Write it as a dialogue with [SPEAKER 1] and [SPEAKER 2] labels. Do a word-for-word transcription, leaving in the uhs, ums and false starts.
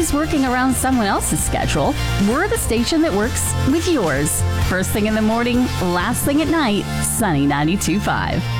[SPEAKER 1] always working around someone else's schedule, we're the station that works with yours. First thing in the morning, last thing at night, Sunny ninety-two point five.